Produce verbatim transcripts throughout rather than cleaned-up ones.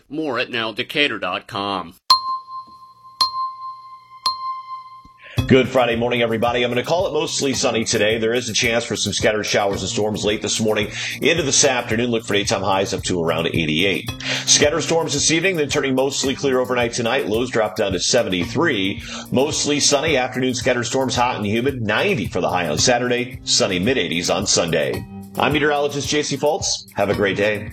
More at now decatur dot com. Good Friday morning, everybody. I'm going to call it mostly sunny today. There is a chance for some scattered showers and storms late this morning into this afternoon. Look for daytime highs up to around eighty-eight. Scattered storms this evening, then turning mostly clear overnight tonight. Lows drop down to seventy-three. Mostly sunny. Afternoon scattered storms hot and humid. ninety for the high on Saturday. Sunny mid eighties on Sunday. I'm meteorologist J C Fultz. Have a great day.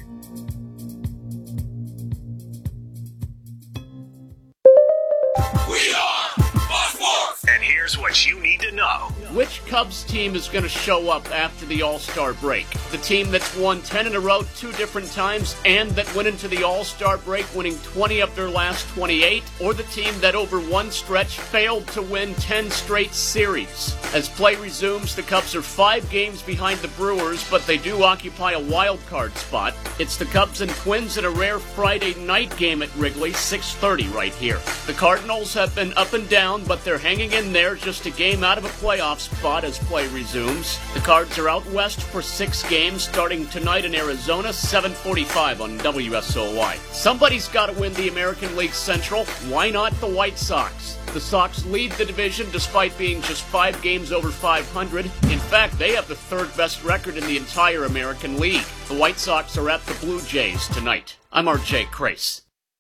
Here's what you need to know. Which Cubs team is going to show up after the All-Star break? The team that's won ten in a row two different times and that went into the All-Star break winning twenty of their last twenty-eight? Or the team that over one stretch failed to win ten straight series? As play resumes, the Cubs are five games behind the Brewers, but they do occupy a wild card spot. It's the Cubs and Twins in a rare Friday night game at Wrigley, six thirty right here. The Cardinals have been up and down, but they're hanging in there, just a game out of a playoff spot as play resumes. The Cards are out west for six games starting tonight in Arizona, seven forty-five on W S O Y. Somebody's got to win the American League Central. Why not the White Sox? The Sox lead the division despite being just five games over five hundred. In fact, they have the third best record in the entire American League. The White Sox are at the Blue Jays tonight. I'm R J Crace.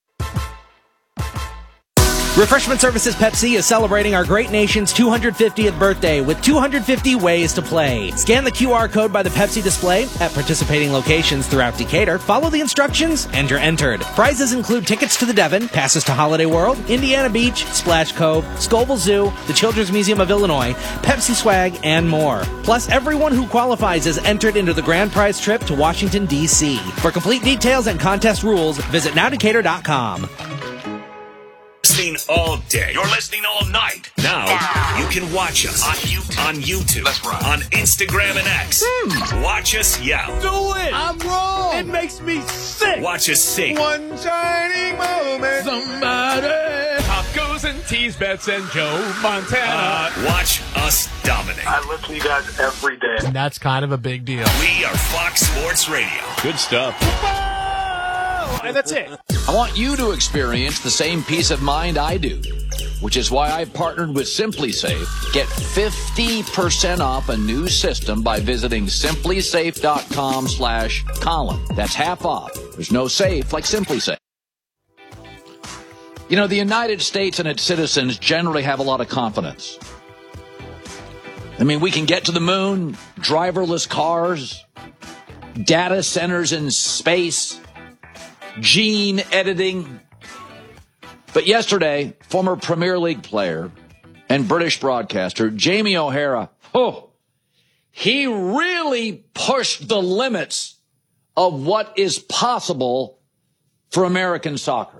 Refreshment Services Pepsi is celebrating our great nation's two hundred fiftieth birthday with two hundred fifty ways to play. Scan the Q R code by the Pepsi display at participating locations throughout Decatur, follow the instructions, and you're entered. Prizes include tickets to the Devon, passes to Holiday World, Indiana Beach, Splash Cove, Scoville Zoo, the Children's Museum of Illinois, Pepsi swag, and more. Plus, everyone who qualifies is entered into the grand prize trip to Washington, D C For complete details and contest rules, visit now decatur dot com. Listening all day. You're listening all night. Now, you can watch us on YouTube, on, YouTube, That's right. on Instagram and X. Hmm. Watch us yell. Do it! I'm wrong! It makes me sick! Watch us sing. One shining moment. Somebody. Pop goes and tease bets and Joe Montana. Uh, watch us dominate. I listen to you guys every day. And that's kind of a big deal. We are Fox Sports Radio. Good stuff. And that's it. I want you to experience the same peace of mind I do, which is why I've partnered with SimpliSafe. Get fifty percent off a new system by visiting simplysafe.com slash Colin. That's half off. There's no safe like SimpliSafe. You know, the United States and its citizens generally have a lot of confidence. I mean, we can get to the moon, driverless cars, data centers in space, gene editing. But yesterday, former Premier League player and British broadcaster Jamie O'Hara, oh, he really pushed the limits of what is possible for American soccer.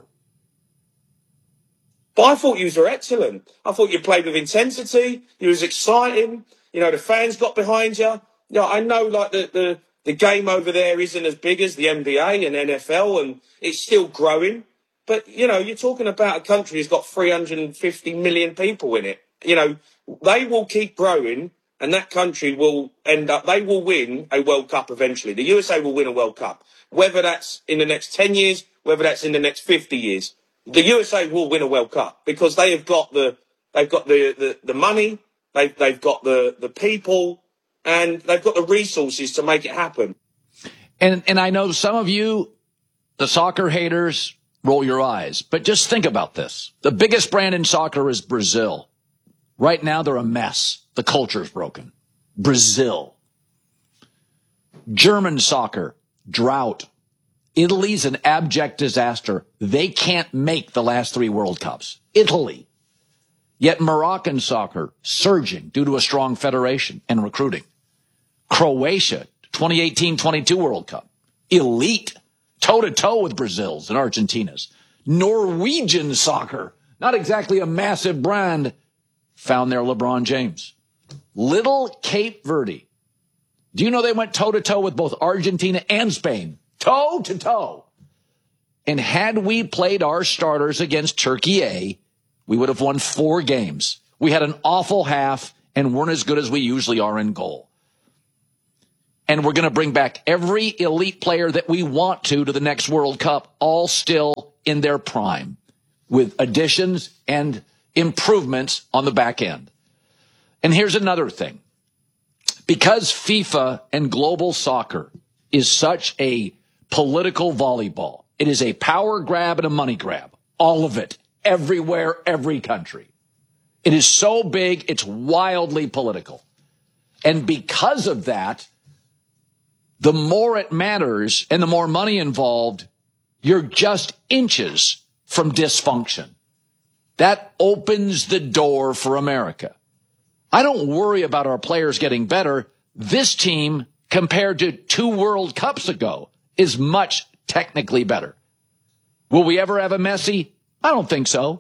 But I thought you were excellent. I thought you played with intensity. You was exciting. You know, the fans got behind you. You know, I know like the, the, the game over there isn't as big as the N B A and N F L, and it's still growing. But, you know, you're talking about a country that's got three hundred fifty million people in it. You know, they will keep growing, and that country will end up, they will win a World Cup eventually. The U S A will win a World Cup. Whether that's in the next ten years, whether that's in the next fifty years. The U S A will win a World Cup because they have got the, they've got the, the, the money, they've, they've got the, the people, and they've got the resources to make it happen. And, and I know some of you, the soccer haters, roll your eyes, but just think about this. The biggest brand in soccer is Brazil. Right now, they're a mess. The culture's broken. Brazil. German soccer, drought. Italy's an abject disaster. They can't make the last three World Cups. Italy. Yet Moroccan soccer surging due to a strong federation and recruiting. Croatia, twenty eighteen twenty-two World Cup. Elite. Toe-to-toe with Brazil's and Argentina's. Norwegian soccer, not exactly a massive brand, found their LeBron James. Little Cape Verde. Do you know they went toe-to-toe with both Argentina and Spain? Toe-to-toe. And had we played our starters against Turkey A, we would have won four games. We had an awful half and weren't as good as we usually are in goal. And we're going to bring back every elite player that we want to to the next World Cup, all still in their prime with additions and improvements on the back end. And here's another thing. Because FIFA and global soccer is such a political volleyball, it is a power grab and a money grab. All of it. Everywhere, every country. It is so big, it's wildly political. And because of that, the more it matters and the more money involved, you're just inches from dysfunction. That opens the door for America. I don't worry about our players getting better. This team, compared to two World Cups ago, is much technically better. Will we ever have a Messi? I don't think so.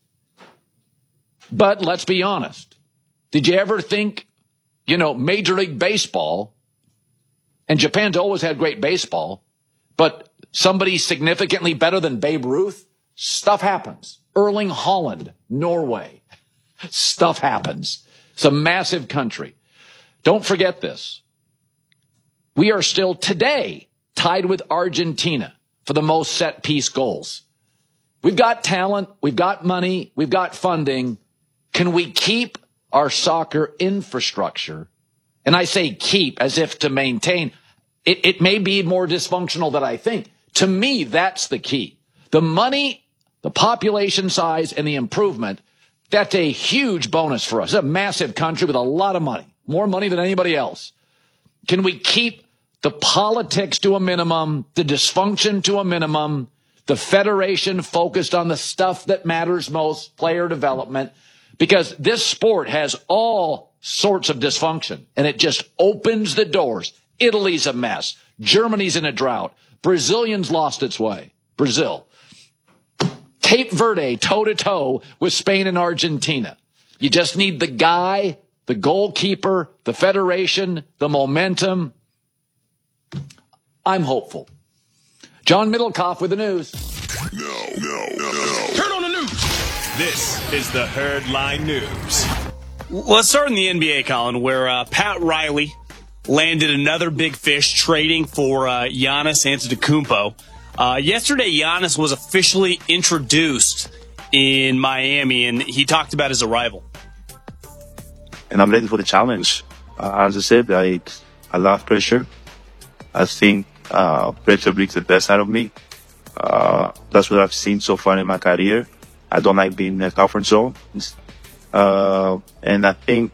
But let's be honest. Did you ever think, you know, Major League Baseball, and Japan's always had great baseball, but somebody significantly better than Babe Ruth? Stuff happens. Erling Haaland, Norway. Stuff happens. It's a massive country. Don't forget this. We are still today tied with Argentina for the most set-piece goals. We've got talent, we've got money, we've got funding. Can we keep our soccer infrastructure? And I say keep as if to maintain. It, it may be more dysfunctional than I think. To me, that's the key. The money, the population size, and the improvement, that's a huge bonus for us. It's a massive country with a lot of money, more money than anybody else. Can we keep the politics to a minimum, the dysfunction to a minimum, the federation focused on the stuff that matters most, player development? Because this sport has all sorts of dysfunction, and it just opens the doors. Italy's a mess. Germany's in a drought. Brazilians lost its way. Brazil. Cape Verde, toe-to-toe with Spain and Argentina. You just need the guy, the goalkeeper, the federation, the momentum. I'm hopeful. John Middlecoff with the news. No, no, no, no. Turn on the news. This is the Herdline News. Let's start in the N B A, Colin, where uh, Pat Riley landed another big fish trading for uh, Giannis Antetokounmpo. Uh, yesterday, Giannis was officially introduced in Miami, and he talked about his arrival. And I'm ready for the challenge. Uh, as I said, I I love pressure. I think uh, pressure brings the best out of me. Uh, that's what I've seen so far in my career. I don't like being in a comfort zone. Uh, and I think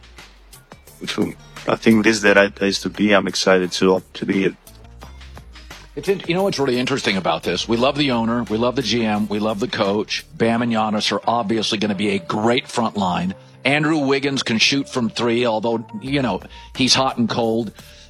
I think this is the right place to be. I'm excited to, to be here. It's, you know what's really interesting about this? We love the owner, we love the G M, we love the coach. Bam and Giannis are obviously going to be a great front line. Andrew Wiggins can shoot from three, although, you know, he's hot and cold.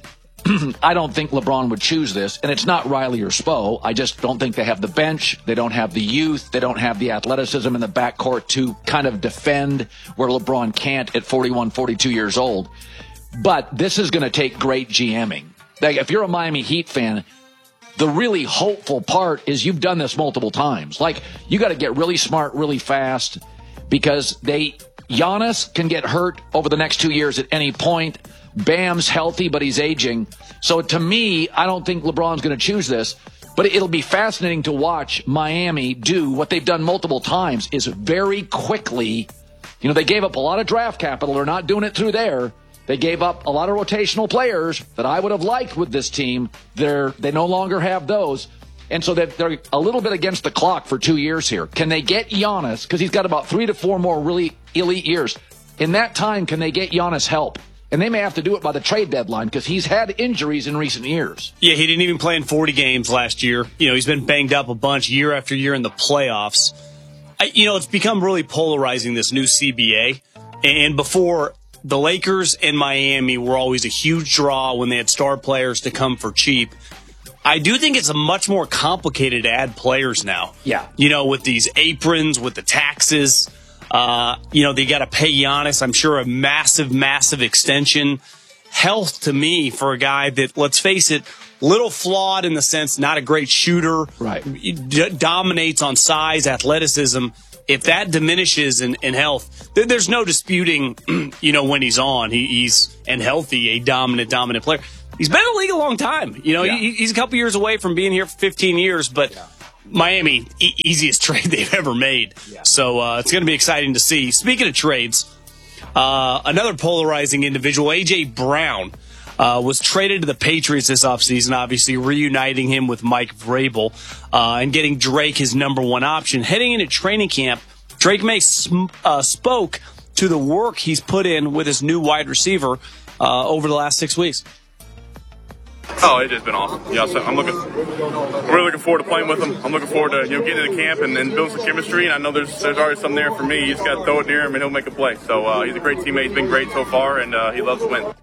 I don't think LeBron would choose this, and it's not Riley or Spo. I just don't think they have the bench. They don't have the youth. They don't have the athleticism in the backcourt to kind of defend where LeBron can't at forty-one, forty-two years old. But this is going to take great GMing. Like, if you're a Miami Heat fan, the really hopeful part is you've done this multiple times. Like, you got to get really smart really fast because they Giannis can get hurt over the next two years at any point. Bam's healthy, but he's aging. So to me, I don't think LeBron's going to choose this. But it'll be fascinating to watch Miami do what they've done multiple times is very quickly. You know, they gave up a lot of draft capital. They're not doing it through there. They gave up a lot of rotational players that I would have liked with this team. They're, they no longer have those. And so they're, they're a little bit against the clock for two years here. Can they get Giannis? Because he's got about three to four more really elite years. In that time, can they get Giannis help? And they may have to do it by the trade deadline because he's had injuries in recent years. Yeah, he didn't even play in forty games last year. You know, he's been banged up a bunch year after year in the playoffs. I, you know, it's become really polarizing, this new C B A. And before, the Lakers and Miami were always a huge draw when they had star players to come for cheap. I do think it's a much more complicated to add players now. Yeah. You know, with these aprons, with the taxes. Uh, you know, they got to pay Giannis, I'm sure, a massive, massive extension. Health, to me, for a guy that, let's face it, little flawed in the sense, not a great shooter. Right. D- dominates on size, athleticism. If that diminishes in, in health, th- there's no disputing, you know, when he's on, he, he's, and healthy, a dominant, dominant player. He's been in the league a long time. You know, yeah. he, he's a couple years away from being here for fifteen years, but... Yeah. Miami, e- easiest trade they've ever made. Yeah. So uh, it's going to be exciting to see. Speaking of trades, uh, another polarizing individual, A J. Brown, uh, was traded to the Patriots this offseason, obviously reuniting him with Mike Vrabel uh, and getting Drake his number one option. Heading into training camp, Drake May sm- uh, spoke to the work he's put in with his new wide receiver uh, over the last six weeks. Oh, it's just been awesome. Yeah, so I'm looking, I'm really looking forward to playing with him. I'm looking forward to you know getting into camp and, and building some chemistry. And I know there's there's already something there for me. You just got to throw it near him and he'll make a play. So uh, he's a great teammate. He's been great so far, and uh, he loves to win.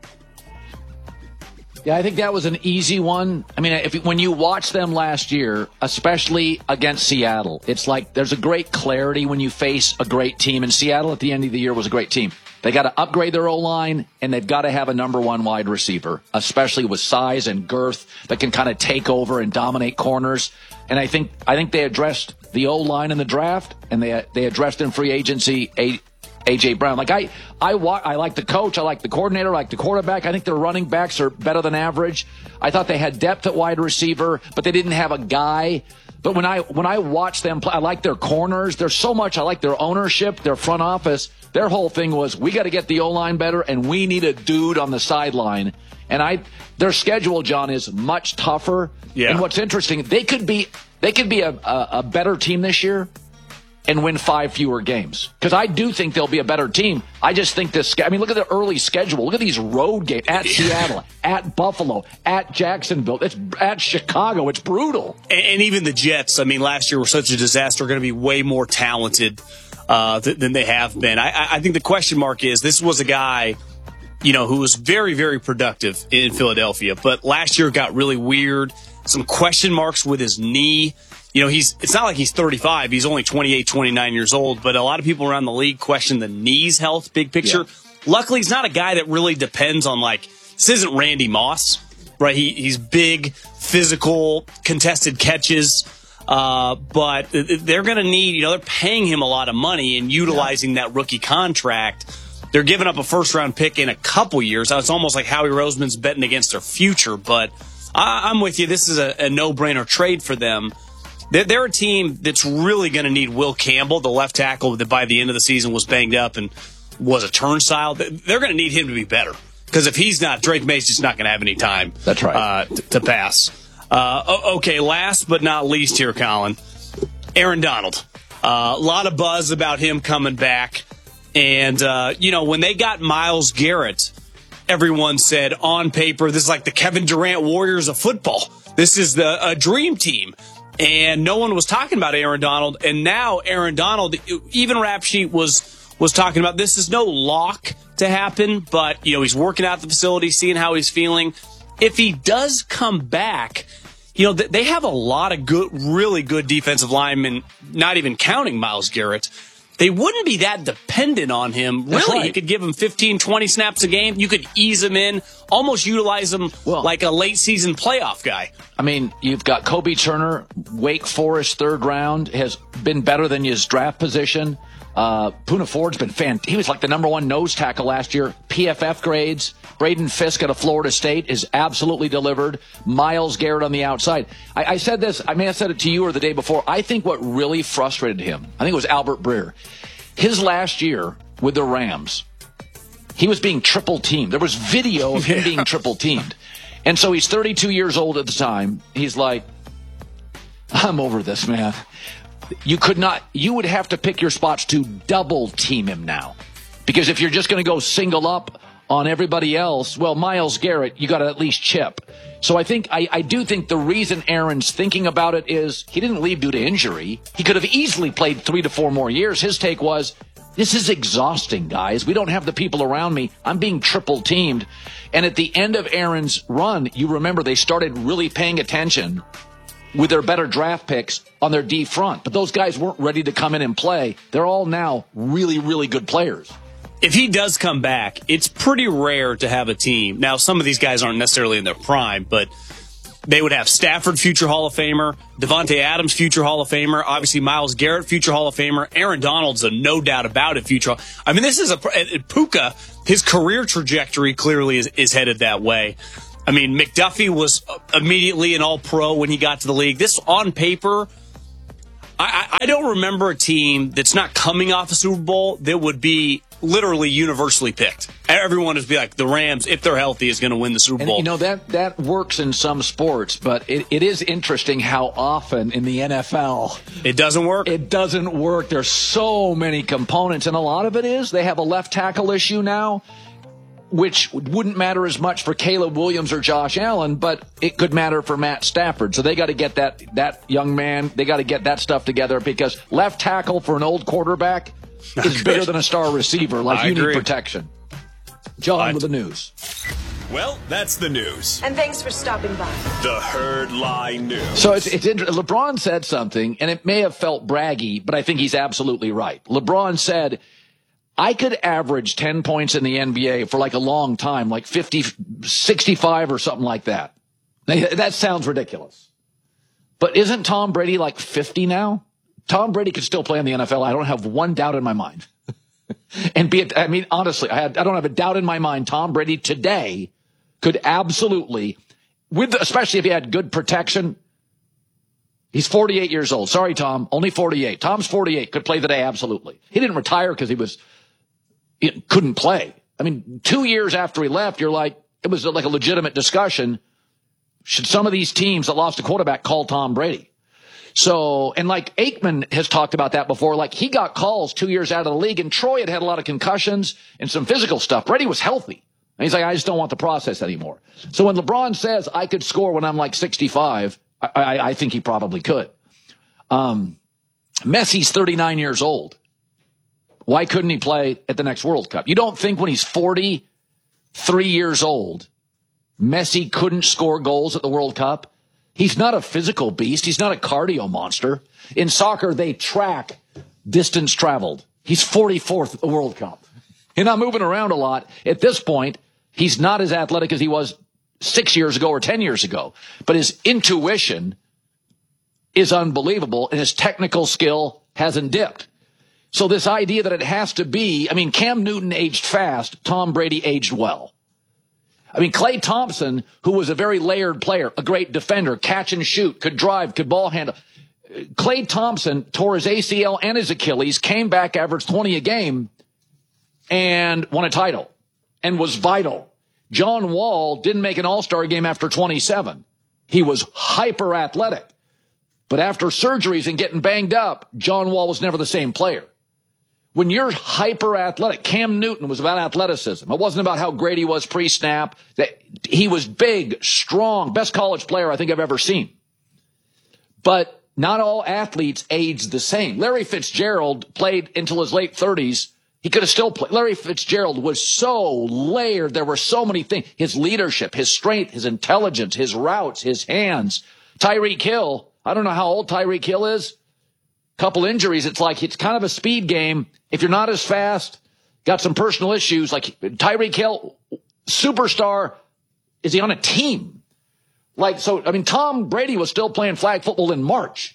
Yeah, I think that was an easy one. I mean, if when you watch them last year, especially against Seattle, it's like there's a great clarity when you face a great team. And Seattle at the end of the year was a great team. They got to upgrade their O-line, and they've got to have a number one wide receiver, especially with size and girth that can kind of take over and dominate corners. And I think I think they addressed the O-line in the draft, and they they addressed in free agency a. A J. Brown. Like I, I, I like the coach. I like the coordinator. I like the quarterback. I think their running backs are better than average. I thought they had depth at wide receiver, but they didn't have a guy. But when I when I watch them play, I like their corners. There's so much. I like their ownership, their front office. Their whole thing was we got to get the O-line better, and we need a dude on the sideline. And I, their schedule, John, is much tougher. Yeah. And what's interesting, they could be they could be a, a, a better team this year and win five fewer games. Because I do think they'll be a better team. I just think this, I mean, look at the early schedule. Look at these road games at Seattle, at Buffalo, at Jacksonville, it's at Chicago. It's brutal. And, and even the Jets, I mean, last year were such a disaster, are going to be way more talented uh, th- than they have been. I, I think the question mark is this was a guy, you know, who was very, very productive in Philadelphia, but last year got really weird. Some question marks with his knee. You know, he's it's not like he's thirty-five. He's only twenty-eight, twenty-nine years old. But a lot of people around the league question the knee's health, big picture. Yeah. Luckily, he's not a guy that really depends on, like, this isn't Randy Moss, right? He He's big, physical, contested catches. Uh, but they're going to need, you know, they're paying him a lot of money and utilizing yeah. that rookie contract. They're giving up a first-round pick in a couple years. It's almost like Howie Roseman's betting against their future. But I, I'm with you. This is a, a no-brainer trade for them. They're a team that's really going to need Will Campbell, the left tackle that by the end of the season was banged up and was a turnstile. They're going to need him to be better because if he's not, Drake May's just not going to have any time That's right. uh, to, to pass. Uh, okay, last but not least here, Colin, Aaron Donald. Uh, a lot of buzz about him coming back. And, uh, you know, when they got Myles Garrett, everyone said on paper, this is like the Kevin Durant Warriors of football. This is the a dream team. And no one was talking about Aaron Donald. And now Aaron Donald, even Rap Sheet was was talking about this is no lock to happen, but, you know, he's working out the facility, seeing how he's feeling. If he does come back, you know, they have a lot of good, really good defensive linemen, not even counting Myles Garrett. They wouldn't be that dependent on him. That's really, right. You could give him fifteen, twenty snaps a game. You could ease him in, almost utilize him well, like a late-season playoff guy. I mean, you've got Kobe Turner, Wake Forest third round, has been better than his draft position. Uh, Poona Ford's been fantastic. He was like the number one nose tackle last year. P F F grades. Braden Fisk out of Florida State is absolutely delivered. Myles Garrett on the outside. I, I said this, I may have said it to you or the day before. I think what really frustrated him, I think it was Albert Breer. His last year with the Rams, he was being triple teamed. There was video of him yeah. being triple teamed. And so he's thirty-two years old at the time. He's like, I'm over this, man. You could not, you would have to pick your spots to double team him now. Because if you're just going to go single up on everybody else, well, Myles Garrett, you got to at least chip. So I think, I, I do think the reason Aaron's thinking about it is he didn't leave due to injury. He could have easily played three to four more years. His take was, this is exhausting, guys. We don't have the people around me. I'm being triple teamed. And at the end of Aaron's run, you remember they started really paying attention with their better draft picks on their D front. But those guys weren't ready to come in and play. They're all now really, really good players. If he does come back, it's pretty rare to have a team. Now, some of these guys aren't necessarily in their prime, but they would have Stafford, future Hall of Famer, Devontae Adams, future Hall of Famer, obviously Myles Garrett, future Hall of Famer, Aaron Donald's a no doubt about it future. I mean, this is a Puka, his career trajectory clearly is, is headed that way. I mean, McDuffie was immediately an all-pro when he got to the league. This, on paper, I, I don't remember a team that's not coming off a Super Bowl that would be literally universally picked. Everyone would be like, the Rams, if they're healthy, is going to win the Super Bowl. And, you know, that, that works in some sports, but it, it is interesting how often in the N F L it doesn't work. It doesn't work. There's so many components, and a lot of it is they have a left tackle issue now, which wouldn't matter as much for Caleb Williams or Josh Allen, but it could matter for Matt Stafford. So they got to get that, that young man, they got to get that stuff together, because left tackle for an old quarterback Not is good. bigger than a star receiver. Like, I you agree. need protection. John I- with the news. Well, that's the news. And thanks for stopping by. The Herd Lie News. So it's, it's interesting. LeBron said something, and it may have felt braggy, but I think he's absolutely right. LeBron said, I could average ten points in the N B A for like a long time, like fifty, sixty-five or something like that. That sounds ridiculous. But isn't Tom Brady like fifty now? Tom Brady could still play in the N F L. I don't have one doubt in my mind. And be it, I mean, honestly, I, had, I don't have a doubt in my mind. Tom Brady today could absolutely, with especially if he had good protection. He's forty-eight years old. Sorry, Tom, only forty-eight. Tom's forty-eight, could play today, absolutely. He didn't retire because he was he couldn't play. I mean, two years after he left, you're like, it was like a legitimate discussion. Should some of these teams that lost a quarterback call Tom Brady? So, and like Aikman has talked about that before, like he got calls two years out of the league, and Troy had had a lot of concussions and some physical stuff. Brady was healthy. And he's like, I just don't want the process anymore. So when LeBron says I could score when I'm like sixty-five, I, I, I think he probably could. Um, Messi's thirty-nine years old. Why couldn't he play at the next World Cup? You don't think when he's forty-three years old, Messi couldn't score goals at the World Cup? He's not a physical beast. He's not a cardio monster. In soccer, they track distance traveled. He's forty-fourth at the World Cup. He's not moving around a lot. At this point, he's not as athletic as he was six years ago or ten years ago. But his intuition is unbelievable, and his technical skill hasn't dipped. So this idea that it has to be, I mean, Cam Newton aged fast, Tom Brady aged well. I mean, Klay Thompson, who was a very layered player, a great defender, catch and shoot, could drive, could ball handle. Klay Thompson tore his A C L and his Achilles, came back, averaged twenty a game, and won a title, and was vital. John Wall didn't make an all-star game after twenty-seven. He was hyper athletic. But after surgeries and getting banged up, John Wall was never the same player. When you're hyper athletic, Cam Newton was about athleticism. It wasn't about how great he was pre-snap. That he was big, strong, best college player I think I've ever seen. But not all athletes age the same. Larry Fitzgerald played until his late thirties. He could have still played. Larry Fitzgerald was so layered. There were so many things. His leadership, his strength, his intelligence, his routes, his hands. Tyreek Hill, I don't know how old Tyreek Hill is. Couple injuries. It's like it's kind of a speed game. If you're not as fast, got some personal issues, like Tyreek Hill, superstar, is he on a team? Like, so, I mean, Tom Brady was still playing flag football in March.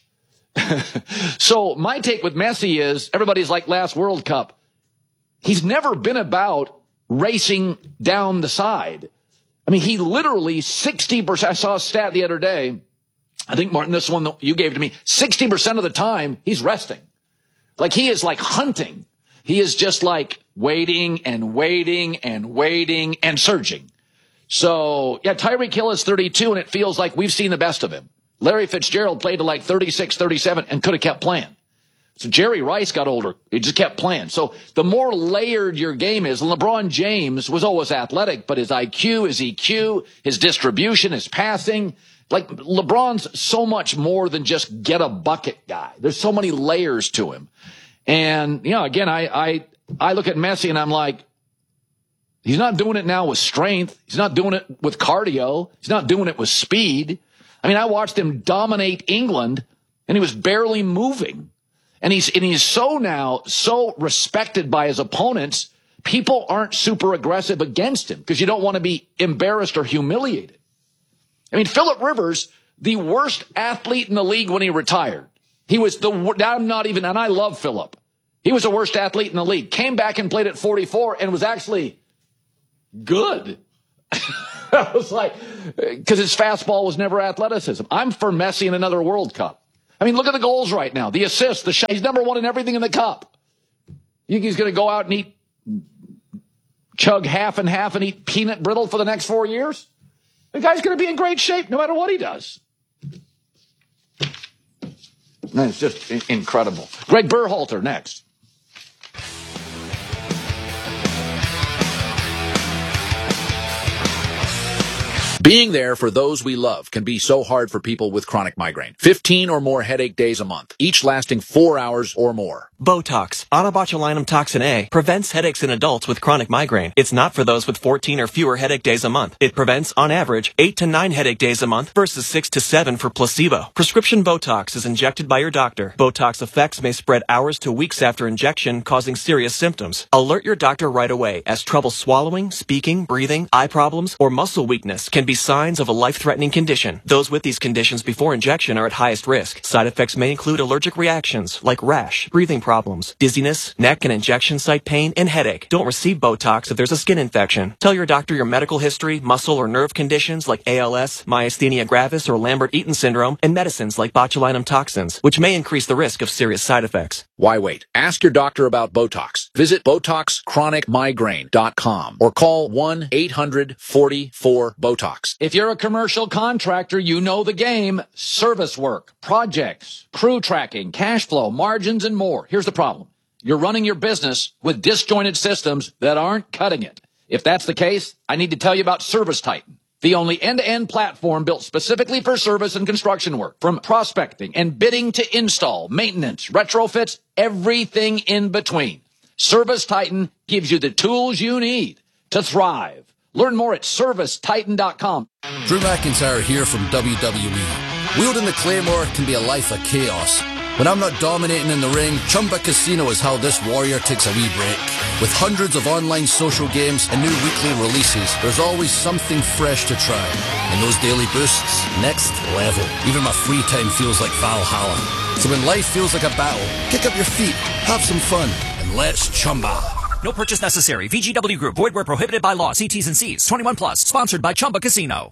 So my take with Messi is everybody's like last World Cup. He's never been about racing down the side. I mean, he literally sixty percent, I saw a stat the other day. I think, Martin, this one that you gave to me, sixty percent of the time, he's resting. Like, he is like hunting. He is just like waiting and waiting and waiting and surging. So, yeah, Tyreek Hill is thirty-two, and it feels like we've seen the best of him. Larry Fitzgerald played to like thirty-six, thirty-seven and could have kept playing. So Jerry Rice got older. He just kept playing. So the more layered your game is, LeBron James was always athletic, but his I Q, his E Q, his distribution, his passing, like LeBron's so much more than just get a bucket guy. There's so many layers to him. And, you know, again, I, I, I look at Messi and I'm like, he's not doing it now with strength. He's not doing it with cardio. He's not doing it with speed. I mean, I watched him dominate England and he was barely moving. And he's, and he's so now, so respected by his opponents. People aren't super aggressive against him because you don't want to be embarrassed or humiliated. I mean, Phillip Rivers, the worst athlete in the league when he retired. He was the, I'm not even, and I love Phillip. He was the worst athlete in the league. Came back and played at forty-four and was actually good. I was like, because his fastball was never athleticism. I'm for Messi in another World Cup. I mean, look at the goals right now. The assists, the shot. He's number one in everything in the cup. You think he's going to go out and eat, chug half and half and eat peanut brittle for the next four years? The guy's going to be in great shape no matter what he does. It's just in- incredible. Greg Berhalter next. Being there for those we love can be so hard for people with chronic migraine. fifteen or more headache days a month, each lasting four hours or more. Botox, onabotulinum toxin A, prevents headaches in adults with chronic migraine. It's not for those with fourteen or fewer headache days a month. It prevents, on average, eight to nine headache days a month versus six to seven for placebo. Prescription Botox is injected by your doctor. Botox effects may spread hours to weeks after injection, causing serious symptoms. Alert your doctor right away, as trouble swallowing, speaking, breathing, eye problems, or muscle weakness can be signs of a life-threatening condition. Those with these conditions before injection are at highest risk. Side effects may include allergic reactions like rash, breathing problems, dizziness, neck and injection site pain, and headache. Don't receive Botox if there's a skin infection. Tell your doctor your medical history, muscle or nerve conditions like A L S, myasthenia gravis, or Lambert-Eaton syndrome, and medicines like botulinum toxins, which may increase the risk of serious side effects. Why wait? Ask your doctor about Botox. Visit Botox Chronic Migraine dot com or call one eight hundred forty-four BOTOX. If you're a commercial contractor, you know the game. Service work, projects, crew tracking, cash flow, margins, and more. Here's the problem. You're running your business with disjointed systems that aren't cutting it. If that's the case, I need to tell you about Service Titan, the only end-to-end platform built specifically for service and construction work. From prospecting and bidding to install, maintenance, retrofits, everything in between. Service Titan gives you the tools you need to thrive. Learn more at service titan dot com. Drew McIntyre here from W W E. Wielding the Claymore can be a life of chaos. When I'm not dominating in the ring, Chumba Casino is how this warrior takes a wee break. With hundreds of online social games and new weekly releases, there's always something fresh to try. And those daily boosts, next level. Even my free time feels like Valhalla. So when life feels like a battle, kick up your feet, have some fun, and let's Chumba. No purchase necessary. V G W Group. Void where prohibited by law. See T's and C's. twenty-one plus. Sponsored by Chumba Casino.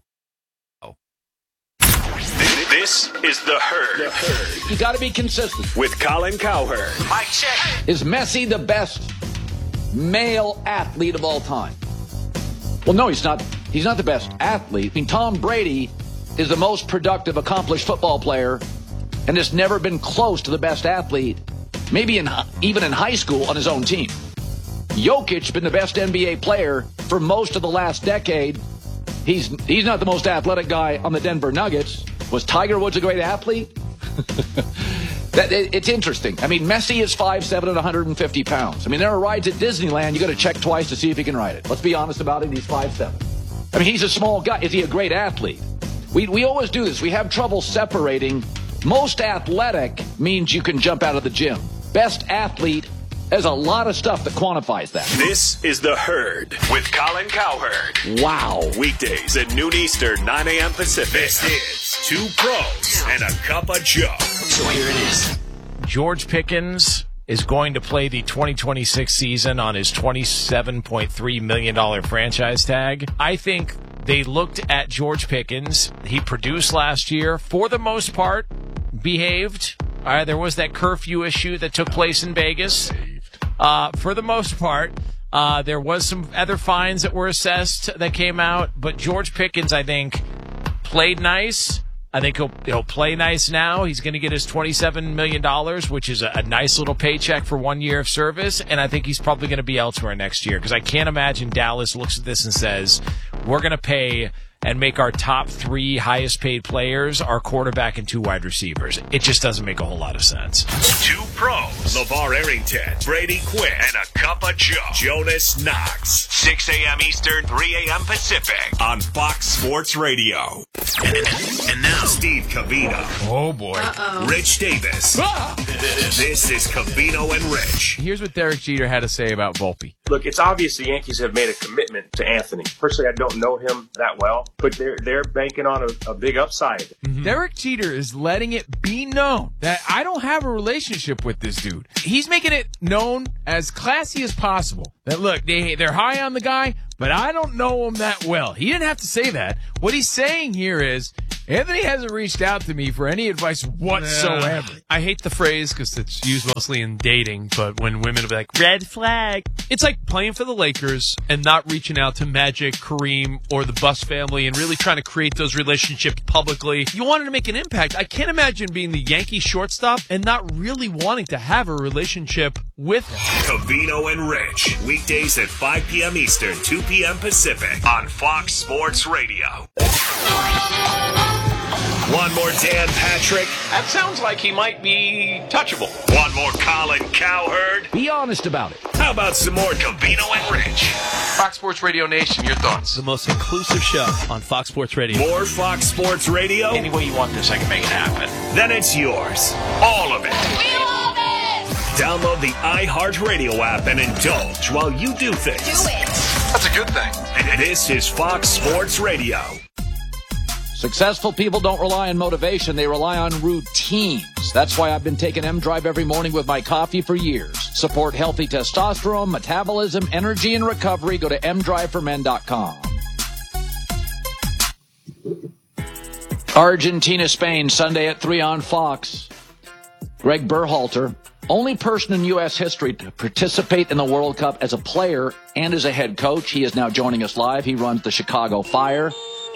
This is The Herd. The Herd. You got to be consistent. With Colin Cowherd. Mike check. Is Messi the best male athlete of all time? Well, no, he's not. He's not the best athlete. I mean, Tom Brady is the most productive, accomplished football player, and has never been close to the best athlete, maybe in even in high school on his own team. Jokic been the best N B A player for most of the last decade. He's he's not the most athletic guy on the Denver Nuggets. Was Tiger Woods a great athlete? that it, It's interesting. I mean, Messi is five seven and one hundred fifty pounds. I mean, there are rides at Disneyland you got to check twice to see if he can ride it. Let's be honest about it. He's five seven. I mean, he's a small guy. Is he a great athlete? We we always do this. We have trouble separating. Most athletic means you can jump out of the gym. Best athlete, there's a lot of stuff that quantifies that. This is The Herd with Colin Cowherd. Wow. Weekdays at noon Eastern, nine a.m. Pacific. This is Two Pros and a Cup of Joe. So here it is. George Pickens is going to play the twenty twenty-six season on his twenty-seven point three million dollars franchise tag. I think they looked at George Pickens. He produced last year, for the most part, behaved. Uh, there was that curfew issue that took place in Vegas. Uh, for the most part, uh, there was some other fines that were assessed that came out, but George Pickens, I think, played nice. I think he'll, he'll play nice now. He's going to get his twenty-seven million dollars, which is a, a nice little paycheck for one year of service, and I think he's probably going to be elsewhere next year because I can't imagine Dallas looks at this and says, we're going to pay and make our top three highest paid players our quarterback and two wide receivers. It just doesn't make a whole lot of sense. Two Pros. LeVar Arrington, Brady Quinn, and a Cup of Joe. Jonas Knox. six a.m. Eastern, three a.m. Pacific. On Fox Sports Radio. And now, Steve Covino. Oh, boy. Uh-oh. Rich Davis. Ah! This is Covino and Rich. Here's what Derek Jeter had to say about Volpe. Look, it's obvious the Yankees have made a commitment to Anthony. Personally, I don't know him that well, but they're they're banking on a, a big upside. Mm-hmm. Derek Jeter is letting it be known that I don't have a relationship with this dude. He's making it known as classy as possible. That look, they they're high on the guy, but I don't know him that well. He didn't have to say that. What he's saying here is, Anthony hasn't reached out to me for any advice whatsoever. Nah. I hate the phrase because it's used mostly in dating, but when women will be like, red flag. It's like playing for the Lakers and not reaching out to Magic, Kareem, or the Buss family and really trying to create those relationships publicly. You wanted to make an impact. I can't imagine being the Yankee shortstop and not really wanting to have a relationship with him. Covino and Rich, weekdays at five p.m. Eastern, two p.m. Pacific on Fox Sports Radio. One more Dan Patrick. That sounds like he might be touchable. One more Colin Cowherd. Be honest about it. How about some more Covino and Rich? Fox Sports Radio Nation, your thoughts? The most inclusive show on Fox Sports Radio. More Fox Sports Radio? Any way you want this, I can make it happen. Then it's yours. All of it. We love it! Download the iHeartRadio app and indulge while you do things. Do it! That's a good thing. This is Fox Sports Radio. Successful people don't rely on motivation. They rely on routines. That's why I've been taking M-Drive every morning with my coffee for years. Support healthy testosterone, metabolism, energy, and recovery. Go to m drive for men dot com. Argentina, Spain, Sunday at three on Fox. Greg Berhalter, only person in U S history to participate in the World Cup as a player and as a head coach. He is now joining us live. He runs the Chicago Fire.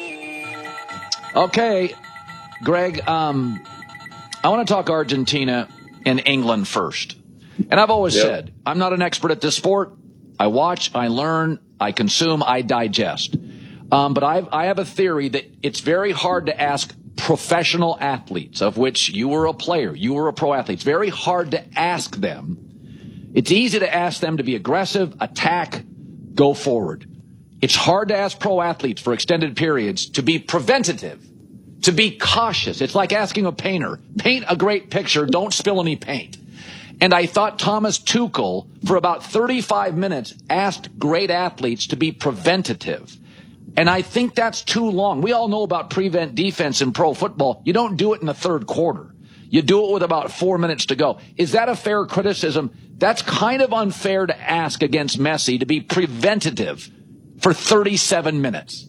Okay, Greg, um, I want to talk Argentina and England first. And I've always yep. said, I'm not an expert at this sport. I watch, I learn, I consume, I digest. Um, but I've, I have a theory that it's very hard to ask professional athletes, of which you were a player, you were a pro athlete. It's very hard to ask them. It's easy to ask them to be aggressive, attack, go forward. It's hard to ask pro athletes for extended periods to be preventative, to be cautious. It's like asking a painter, paint a great picture, don't spill any paint. And I thought Thomas Tuchel, for about thirty-five minutes, asked great athletes to be preventative. And I think that's too long. We all know about prevent defense in pro football. You don't do it in the third quarter. You do it with about four minutes to go. Is that a fair criticism? That's kind of unfair to ask against Messi to be preventative for thirty-seven minutes.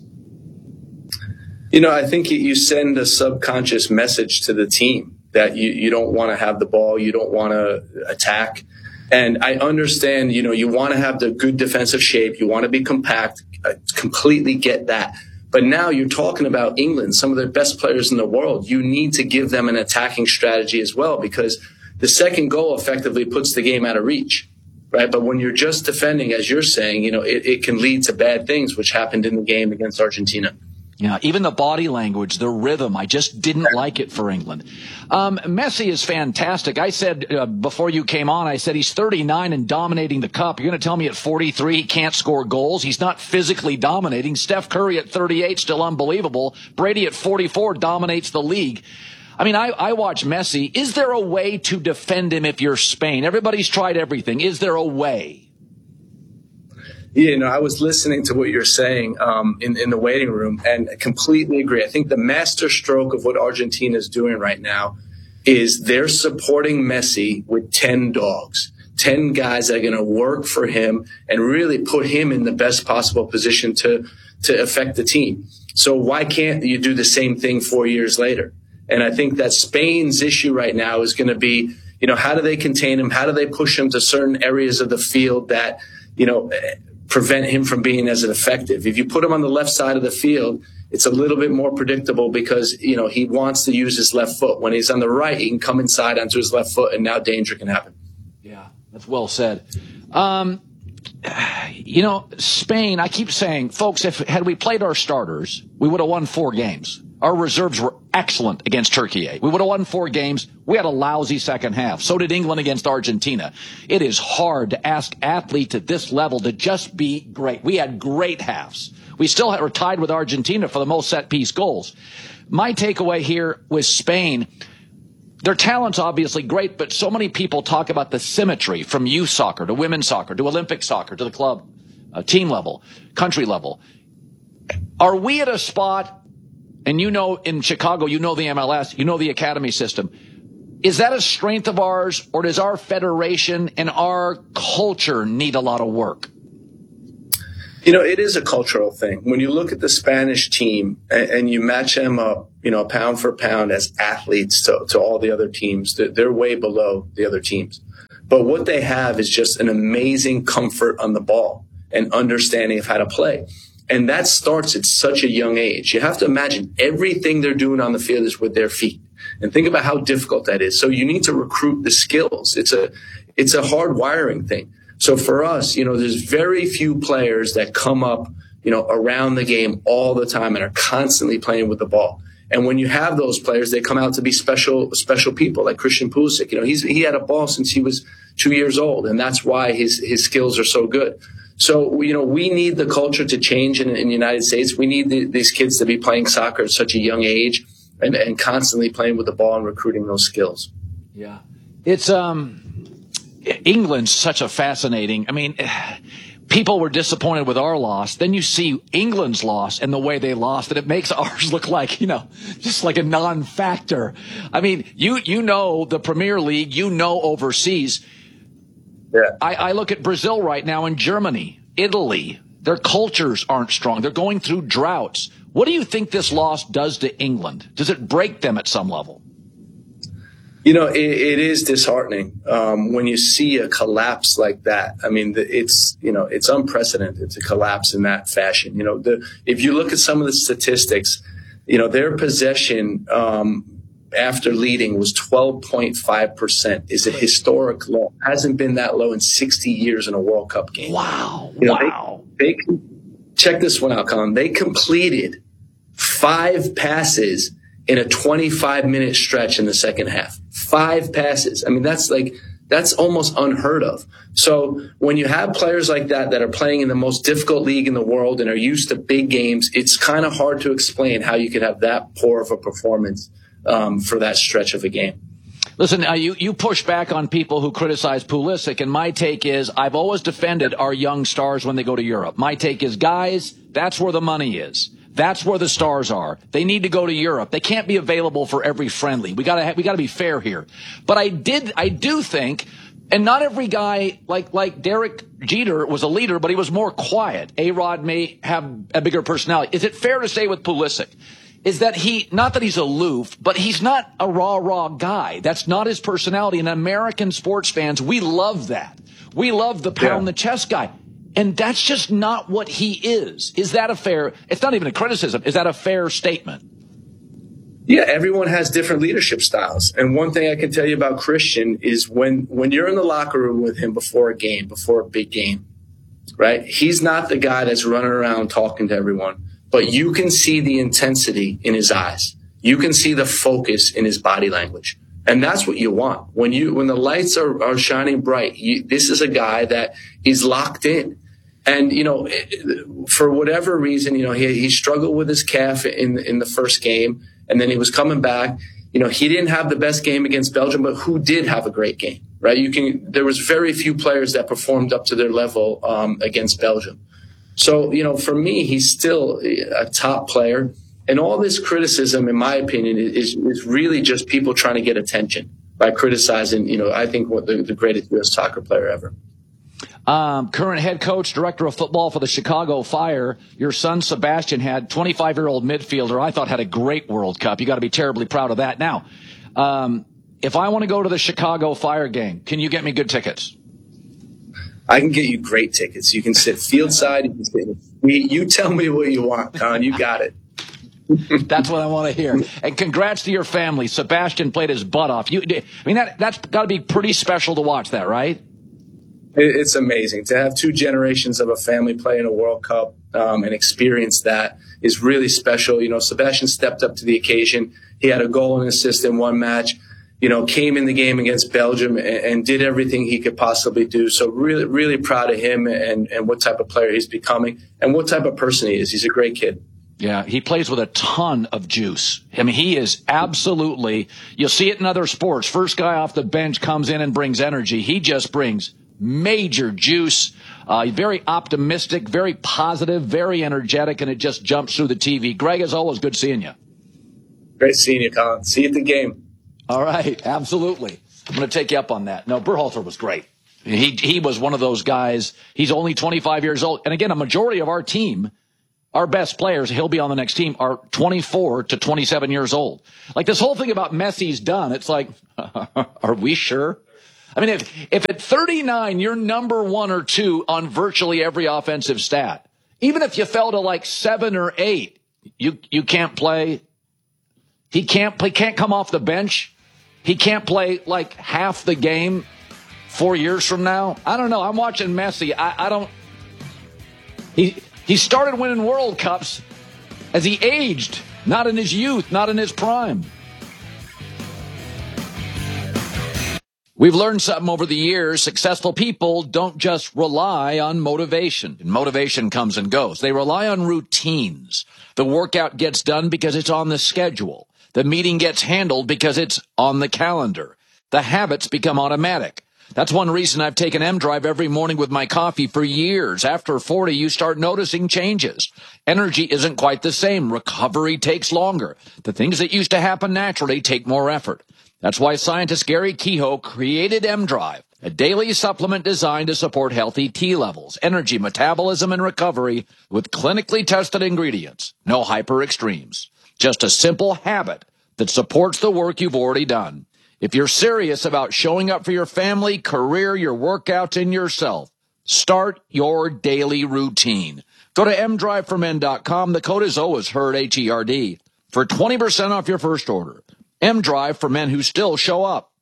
You know, I think you send a subconscious message to the team that you, you don't want to have the ball, you don't want to attack. And I understand, you know, you want to have the good defensive shape, you want to be compact, I completely get that. But now you're talking about England, some of the best players in the world. You need to give them an attacking strategy as well, because the second goal effectively puts the game out of reach. Right. But when you're just defending, as you're saying, you know, it, it can lead to bad things, which happened in the game against Argentina. Yeah, even the body language, the rhythm, I just didn't like it for England. Um, Messi is fantastic. I said uh, before you came on, I said he's thirty-nine and dominating the cup. You're going to tell me at forty-three he can't score goals? He's not physically dominating. Steph Curry at thirty-eight, still unbelievable. Brady at forty-four dominates the league. I mean, I, I watch Messi. Is there a way to defend him if you're Spain? Everybody's tried everything. Is there a way? Yeah, you know, I was listening to what you're saying um, in, in the waiting room, and I completely agree. I think the master stroke of what Argentina is doing right now is they're supporting Messi with ten dogs, ten guys that are going to work for him and really put him in the best possible position to to affect the team. So why can't you do the same thing four years later? And I think that Spain's issue right now is going to be, you know, how do they contain him? How do they push him to certain areas of the field that, you know, prevent him from being as effective? If you put him on the left side of the field, it's a little bit more predictable because, you know, he wants to use his left foot. When he's on the right, he can come inside onto his left foot, and now danger can happen. Yeah, that's well said. Um, you know, Spain, I keep saying, folks, if had we played our starters, we would have won four games. Our reserves were excellent against Turkey. We would have won four games. We had a lousy second half. So did England against Argentina. It is hard to ask athletes at this level to just be great. We had great halves. We still were tied with Argentina for the most set-piece goals. My takeaway here with Spain, their talent's obviously great, but so many people talk about the symmetry from youth soccer to women's soccer to Olympic soccer to the club, uh, team level, country level. Are we at a spot, and you know in Chicago, you know the M L S, you know the academy system, is that a strength of ours, or does our federation and our culture need a lot of work? You know, it is a cultural thing. When you look at the Spanish team and, and you match them up, you know, pound for pound as athletes to, to all the other teams, they're, they're way below the other teams. But what they have is just an amazing comfort on the ball and understanding of how to play. And that starts at such a young age. You have to imagine everything they're doing on the field is with their feet. And think about how difficult that is. So you need to recruit the skills. It's a, it's a hard wiring thing. So for us, you know, there's very few players that come up, you know, around the game all the time and are constantly playing with the ball. And when you have those players, they come out to be special, special people like Christian Pulisic. You know, he's, he had a ball since he was two years old, and that's why his, his skills are so good. So, you know, we need the culture to change in, in the United States. We need the, these kids to be playing soccer at such a young age and, and constantly playing with the ball and recruiting those skills. Yeah. It's, um, England's such a fascinating, I mean, people were disappointed with our loss. Then you see England's loss and the way they lost, and it makes ours look like, you know, just like a non-factor. I mean, you, you know, the Premier League, you know, overseas. Yeah. I, I look at Brazil right now and Germany, Italy. Their cultures aren't strong. They're going through droughts. What do you think this loss does to England? Does it break them at some level? You know, it, it is disheartening um, when you see a collapse like that. I mean, the, it's, you know, it's unprecedented to collapse in that fashion. You know, the, if you look at some of the statistics, you know, their possession um, after leading was twelve point five percent is a historic low. Hasn't been that low in sixty years in a World Cup game. Wow. You know, wow. They, they, check this one out, Colin. They completed five passes in a twenty-five minute stretch in the second half. Five passes. I mean, that's like, that's almost unheard of. So when you have players like that that are playing in the most difficult league in the world and are used to big games, it's kind of hard to explain how you could have that poor of a performance um, for that stretch of a game. Listen, uh, you, you push back on people who criticize Pulisic, and my take is I've always defended our young stars when they go to Europe. My take is, guys, that's where the money is. That's where the stars are. They need to go to Europe. They can't be available for every friendly. We gotta, we gotta be fair here. But I did, I do think, and not every guy like, like Derek Jeter was a leader, but he was more quiet. A-Rod may have a bigger personality. Is it fair to say with Pulisic is that he, not that he's aloof, but he's not a raw, raw guy. That's not his personality. And American sports fans, we love that. We love the pound the chest guy. And that's just not what he is. Is that a fair, it's not even a criticism, is that a fair statement? Yeah, everyone has different leadership styles. And one thing I can tell you about Christian is when, when you're in the locker room with him before a game, before a big game, right? He's not the guy that's running around talking to everyone, but you can see the intensity in his eyes. You can see the focus in his body language. And that's what you want. When you, when the lights are, are shining bright, you, this is a guy that is locked in. And, you know, for whatever reason, you know, he, he struggled with his calf in, in the first game, and then he was coming back. You know, he didn't have the best game against Belgium, but who did have a great game, right? You can, there was very few players that performed up to their level, um, against Belgium. So, you know, for me, he's still a top player. And all this criticism, in my opinion, is, is really just people trying to get attention by criticizing, you know, I think what the, the greatest U S soccer player ever. Um, current head coach, director of football for the Chicago Fire. Your son, Sebastian, had twenty-five-year-old midfielder I thought had a great World Cup. You got to be terribly proud of that. Now, um, if I want to go to the Chicago Fire game, can you get me good tickets? I can get you great tickets. You can sit field side. You can sit in the suite. You tell me what you want, Don. You got it. That's what I want to hear. And congrats to your family. Sebastian played his butt off. You, I mean, that, that's got to be pretty special to watch that, right? It's amazing to have two generations of a family play in a World Cup um, and experience that is really special. You know, Sebastian stepped up to the occasion. He had a goal and assist in one match, you know, came in the game against Belgium and, and did everything he could possibly do. So really, really proud of him and, and what type of player he's becoming and what type of person he is. He's a great kid. Yeah, he plays with a ton of juice. I mean, he is absolutely, you'll see it in other sports. First guy off the bench comes in and brings energy. He just brings major juice, uh, very optimistic, very positive, very energetic, and it just jumps through the T V. Greg, as always, good seeing you. Great seeing you, Colin. See you at the game. All right, absolutely. I'm going to take you up on that. No, Berhalter was great. He he was one of those guys. He's only twenty-five years old. And again, a majority of our team, our best players, he'll be on the next team, are twenty-four to twenty-seven years old. Like this whole thing about Messi's done, it's like, are we sure? I mean, if, if at thirty-nine, you're number one or two on virtually every offensive stat, even if you fell to like seven or eight, you, you can't play. He can't play, can't come off the bench. He can't play like half the game four years from now. I don't know. I'm watching Messi. I, I don't, he, he started winning World Cups as he aged, not in his youth, not in his prime. We've learned something over the years. Successful people don't just rely on motivation. Motivation comes and goes. They rely on routines. The workout gets done because it's on the schedule. The meeting gets handled because it's on the calendar. The habits become automatic. That's one reason I've taken M-Drive every morning with my coffee for years. After forty, you start noticing changes. Energy isn't quite the same. Recovery takes longer. The things that used to happen naturally take more effort. That's why scientist Gary Kehoe created M-Drive, a daily supplement designed to support healthy T levels, energy, metabolism, and recovery with clinically tested ingredients. No hyper extremes. Just a simple habit that supports the work you've already done. If you're serious about showing up for your family, career, your workouts, and yourself, start your daily routine. Go to m drive for men dot com. The code is always HERD, H E R D, for twenty percent off your first order. M-Drive for men who still show up.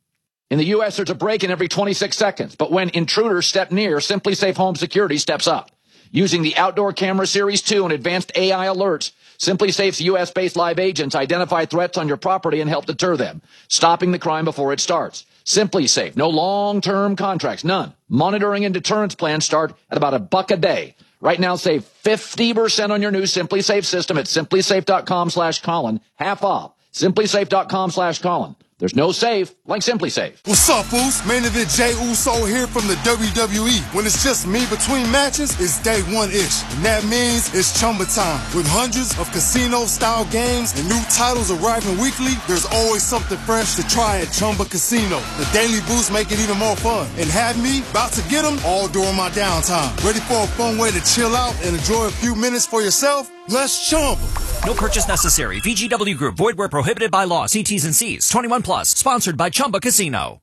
In the U S, there's a break-in every twenty-six seconds, but when intruders step near, Simply Safe Home Security steps up. Using the Outdoor Camera Series two and advanced A I alerts, Simply Safe's U S-based live agents identify threats on your property and help deter them, stopping the crime before it starts. Simply Safe, no long-term contracts, none. Monitoring and deterrence plans start at about a buck a day. Right now, save fifty percent on your new Simply Safe system at simply safe dot com slash Colin, half off. simply safe dot com slash Colin. There's no safe like Simply Safe. What's up, Foos? Man event Jey Uso here from the W W E. When it's just me between matches, it's day one-ish. And that means it's Chumba time. With hundreds of casino-style games and new titles arriving weekly, there's always something fresh to try at Chumba Casino. The daily boosts make it even more fun. And have me about to get them all during my downtime. Ready for a fun way to chill out and enjoy a few minutes for yourself? Let's Chumba. No purchase necessary. V G W Group. Void where prohibited by law. See T's and C's. twenty-one plus. Sponsored by Chumba Casino.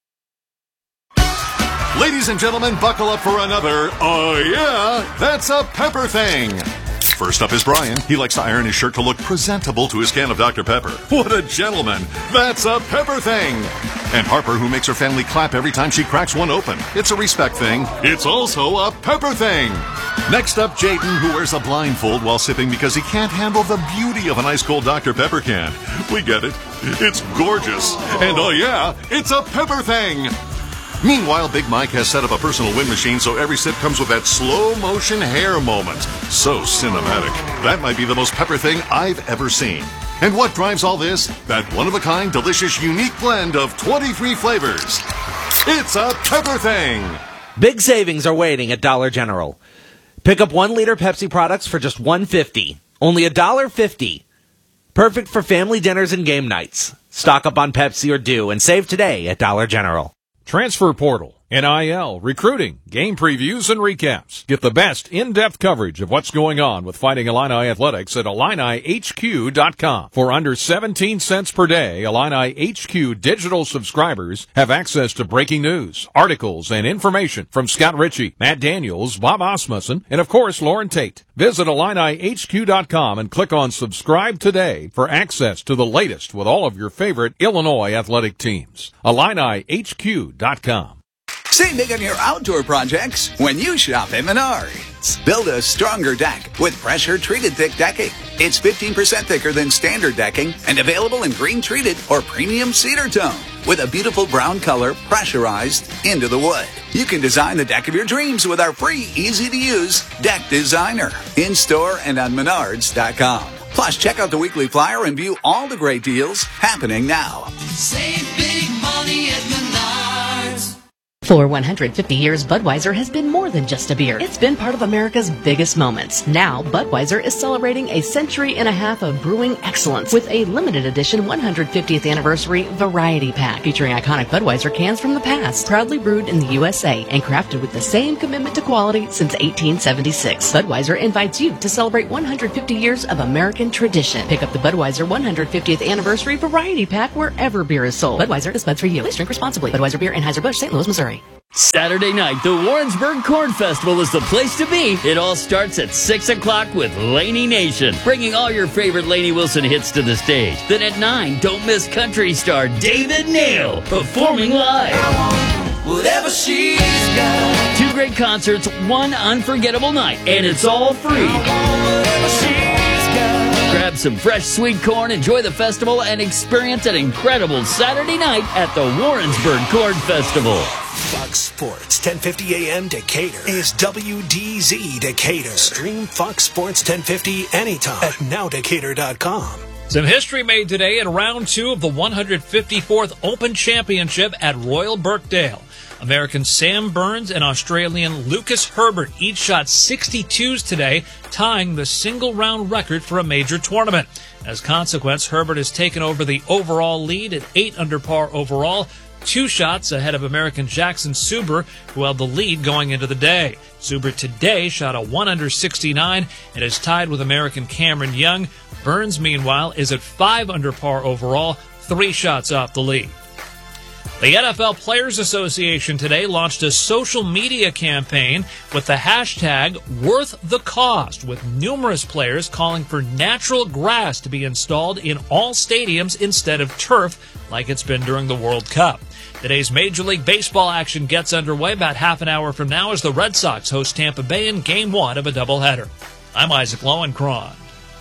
Ladies and gentlemen, buckle up for another, oh yeah, that's a Pepper thing. First up is Brian. He likes to iron his shirt to look presentable to his can of Doctor Pepper. What a gentleman. That's a Pepper thing. And Harper, who makes her family clap every time she cracks one open. It's a respect thing. It's also a Pepper thing. Next up, Jayden, who wears a blindfold while sipping because he can't handle the beauty of an ice-cold Doctor Pepper can. We get it. It's gorgeous. And oh yeah, it's a Pepper thing. Meanwhile, Big Mike has set up a personal wind machine so every sip comes with that slow-motion hair moment. So cinematic. That might be the most Pepper thing I've ever seen. And what drives all this? That one-of-a-kind, delicious, unique blend of twenty-three flavors. It's a Pepper thing. Big savings are waiting at Dollar General. Pick up one liter Pepsi products for just one dollar fifty. Only one dollar fifty. Perfect for family dinners and game nights. Stock up on Pepsi or Dew and save today at Dollar General. Transfer portal, N I L, recruiting, game previews, and recaps. Get the best in-depth coverage of what's going on with Fighting Illini Athletics at Illini H Q dot com. For under seventeen cents per day, Illini H Q digital subscribers have access to breaking news, articles, and information from Scott Ritchie, Matt Daniels, Bob Osmussen, and of course, Lauren Tate. Visit Illini H Q dot com and click on Subscribe Today for access to the latest with all of your favorite Illinois athletic teams. Illini H Q dot com. Save big on your outdoor projects when you shop at Menards. Build a stronger deck with pressure-treated thick decking. It's fifteen percent thicker than standard decking and available in green-treated or premium cedar tone with a beautiful brown color pressurized into the wood. You can design the deck of your dreams with our free, easy-to-use Deck Designer in-store and on Menards dot com. Plus, check out the weekly flyer and view all the great deals happening now. Save big money at Menards. For one hundred fifty years, Budweiser has been more than just a beer. It's been part of America's biggest moments. Now, Budweiser is celebrating a century and a half of brewing excellence with a limited edition one hundred fiftieth anniversary variety pack featuring iconic Budweiser cans from the past, proudly brewed in the U S A and crafted with the same commitment to quality since eighteen seventy-six. Budweiser invites you to celebrate one hundred fifty years of American tradition. Pick up the Budweiser one hundred fiftieth anniversary variety pack wherever beer is sold. Budweiser is buds for you. Please drink responsibly. Budweiser Beer, Anheuser-Busch, Saint Louis, Missouri. Saturday night, the Warrensburg Corn Festival is the place to be. It all starts at six o'clock with Laney Nation, bringing all your favorite Laney Wilson hits to the stage. Then at nine, don't miss country star David Nail performing live. Whatever she's got. Two great concerts, one unforgettable night, and it's all free. Grab some fresh sweet corn, enjoy the festival, and experience an incredible Saturday night at the Warrensburg Corn Festival. Fox Sports ten fifty A M Decatur is W D Z Decatur. Stream Fox Sports ten fifty anytime at now decatur dot com. Some history made today in round two of the one hundred fifty-fourth Open Championship at Royal Birkdale. American Sam Burns and Australian Lucas Herbert each shot sixty-twos today, tying the single-round record for a major tournament. As a consequence, Herbert has taken over the overall lead at eight under par overall, two shots ahead of American Jackson Suber, who held the lead going into the day. Suber today shot a one under sixty-nine and is tied with American Cameron Young. Burns, meanwhile, is at five under par overall, three shots off the lead. The N F L Players Association today launched a social media campaign with the hashtag Worth the Cost, with numerous players calling for natural grass to be installed in all stadiums instead of turf, like it's been during the World Cup. Today's Major League Baseball action gets underway about half an hour from now as the Red Sox host Tampa Bay in Game one of a doubleheader. I'm Isaac Lowenkron.